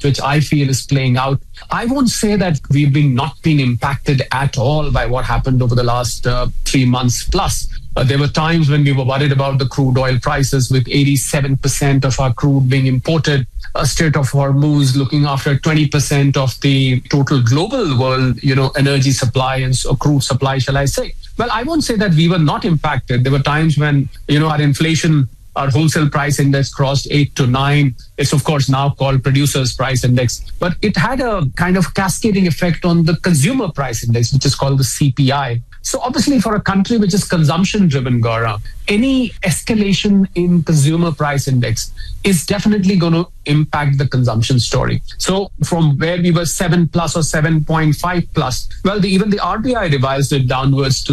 which I feel is playing out. I won't say that we've been not been impacted at all by what happened over the last 3 months plus. There were times when we were worried about the crude oil prices, with 87% of our crude being imported. Strait of Hormuz looking after 20% of the total global world, energy supply and crude supply, shall I say. Well, I won't say that we were not impacted. There were times when, our inflation, our wholesale price index crossed 8 to 9. It's, of course, now called Producers Price Index. But it had a kind of cascading effect on the Consumer Price Index, which is called the CPI. So obviously for a country which is consumption-driven, Gaurav, any escalation in Consumer Price Index is definitely going to impact the consumption story. So from where we were 7 plus or 7.5 plus, well, even the RBI revised it downwards to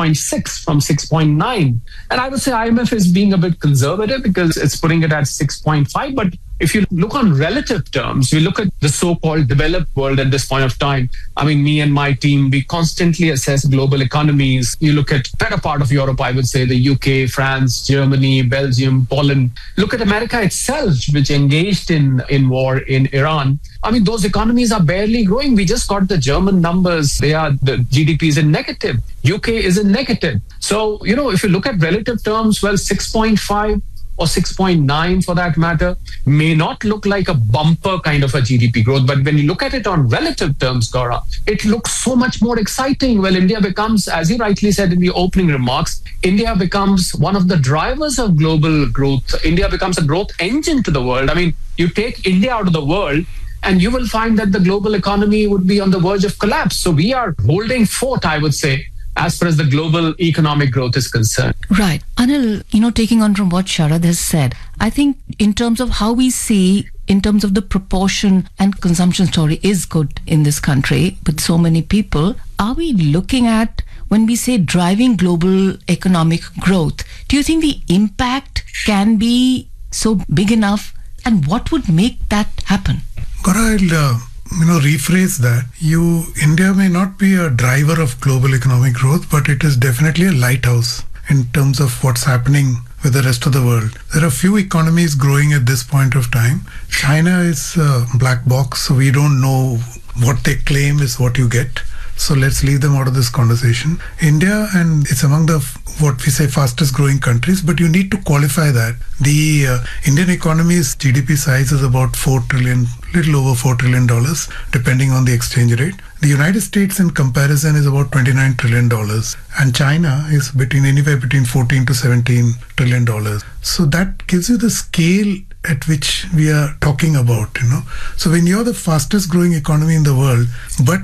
6.6 from 6.9. And I would say IMF is being a bit conservative because it's putting it at 6.5. But if you look on relative terms, we look at the so-called developed world at this point of time. I mean, me and my team, we constantly assess global economies. You look at better part of Europe, I would say the UK, France, Germany, Belgium, Poland. Look at America itself, which engaged in war in Iran. I mean, those economies are barely growing. We just got the German numbers. The GDP is in negative. UK is in negative. So, if you look at relative terms, well, 6.5 or 6.9 for that matter, may not look like a bumper kind of a GDP growth. But when you look at it on relative terms, Gaurav, it looks so much more exciting. Well, India becomes, as you rightly said in the opening remarks, India becomes one of the drivers of global growth. India becomes a growth engine to the world. I mean, you take India out of the world, and you will find that the global economy would be on the verge of collapse. So we are holding fort, I would say, as far as the global economic growth is concerned. Right. Anil, taking on from what Sharad has said, I think in terms of how we see, in terms of the proportion and consumption story is good in this country with so many people. Are we looking at, when we say driving global economic growth, do you think the impact can be so big enough? And what would make that happen? Gaurav, rephrase that. India may not be a driver of global economic growth, but it is definitely a lighthouse in terms of what's happening with the rest of the world. There are few economies growing at this point of time. China is a black box, so we don't know what they claim is what you get. So let's leave them out of this conversation. India, and it's among the, what we say, fastest growing countries, but you need to qualify that. The Indian economy's GDP size is about little over $4 trillion, depending on the exchange rate. The United States in comparison is about $29 trillion. And China is anywhere between $14 to $17 trillion. So that gives you the scale at which we are talking about, So when you're the fastest growing economy in the world, but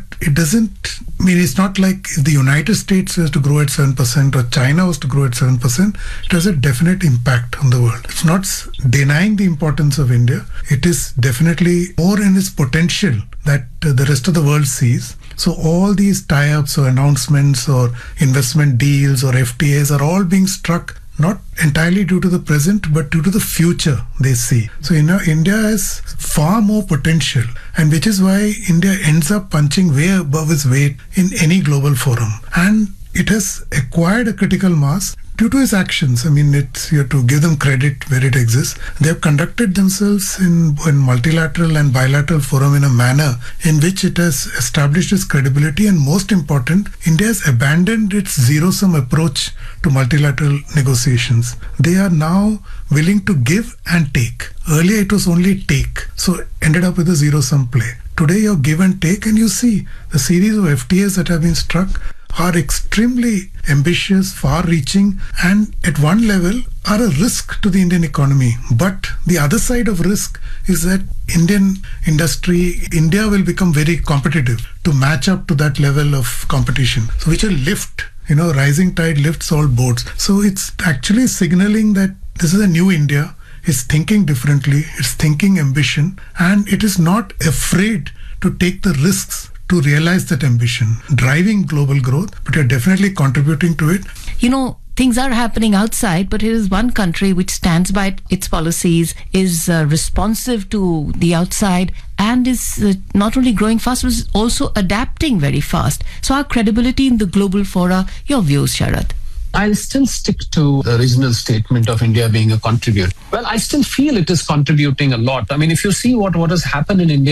it's not like if the United States was to grow at 7% or China was to grow at 7%, it has a definite impact on the world. It's not denying the importance of India. It is definitely more in its potential that the rest of the world sees. So all these tie-ups or announcements or investment deals or FTAs are all being struck not entirely due to the present, but due to the future they see. So, India has far more potential, and which is why India ends up punching way above its weight in any global forum. And it has acquired a critical mass due to its actions. I mean, you have to give them credit where it exists. They have conducted themselves in multilateral and bilateral forum in a manner in which it has established its credibility, and most important, India has abandoned its zero-sum approach to multilateral negotiations. They are now willing to give and take. Earlier it was only take, so ended up with a zero-sum play. Today you give and take, and you see the series of FTAs that have been struck are extremely ambitious, far-reaching, and at one level are a risk to the Indian economy. But the other side of risk is that Indian industry, India will become very competitive to match up to that level of competition. So which will lift, rising tide lifts all boats. So it's actually signaling that this is a new India. It's thinking differently, it's thinking ambition, and it is not afraid to take the risks to realize that ambition, driving global growth, but you're definitely contributing to it. Things are happening outside, but here is one country which stands by its policies, is responsive to the outside, and is not only growing fast, but is also adapting very fast. So our credibility in the global fora, your views, Sharad? I'll still stick to the original statement of India being a contributor. Well, I still feel it is contributing a lot. I mean, if you see what has happened in India